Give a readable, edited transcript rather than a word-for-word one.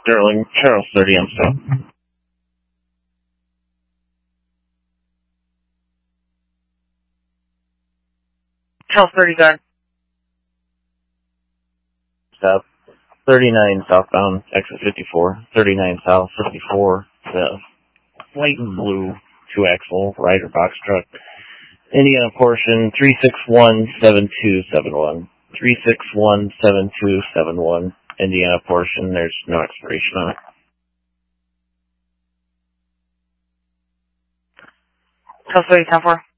Sterling, Charles 30, I'm stop. Charles 30, guard. Stop. 39 southbound, exit 54. 39 south, 54. The white and blue 2-axle rider box truck. Indiana portion 3617271. 3617271. Indiana portion. There's no expiration on it. Charles 30, 10-4.